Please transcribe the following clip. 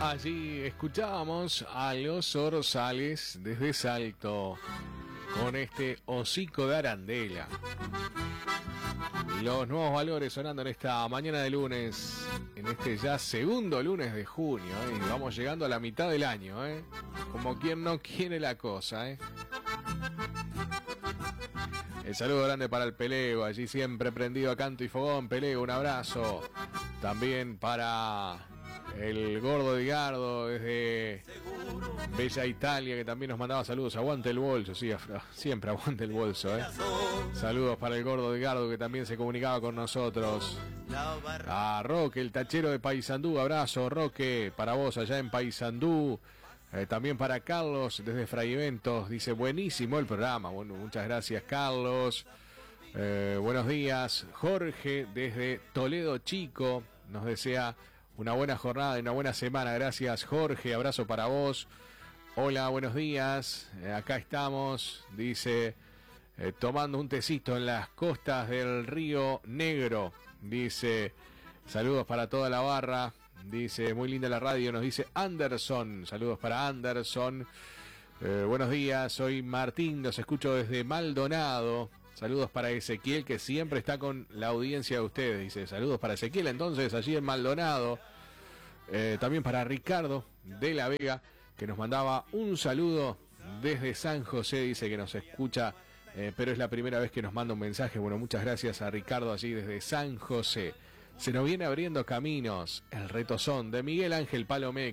Allí escuchábamos a los Orzales desde Salto con este hocico de arandela. Los nuevos valores sonando en esta mañana de lunes, en este ya segundo lunes de junio, y vamos llegando a la mitad del año, como quien no quiere la cosa. El saludo grande para el Pelego, allí siempre prendido a canto y fogón. Pelego, un abrazo. También para el Gordo Edgardo desde Bella Italia, que también nos mandaba saludos. Aguante el bolso, sí, siempre aguante el bolso, Saludos para el Gordo Edgardo, que también se comunicaba con nosotros. A Roque, el tachero de Paysandú, abrazo Roque, para vos allá en Paysandú. También para Carlos desde Fraiventos, dice buenísimo el programa. Bueno, muchas gracias Carlos. Buenos días. Jorge desde Toledo Chico nos desea una buena jornada y una buena semana. Gracias Jorge, abrazo para vos. Hola, buenos días. Acá estamos, dice, tomando un tecito en las costas del Río Negro. Dice, saludos para toda la barra. Dice, muy linda la radio, nos dice Anderson. Saludos para Anderson. Buenos días, soy Martín, los escucho desde Maldonado. Saludos para Ezequiel, que siempre está con la audiencia de ustedes. Dice, saludos para Ezequiel, entonces, allí en Maldonado. También para Ricardo de la Vega, que nos mandaba un saludo desde San José. Dice que nos escucha, pero es la primera vez que nos manda un mensaje. Bueno, muchas gracias a Ricardo allí desde San José. Se nos viene abriendo caminos, el retozón de Miguel Ángel Palomé.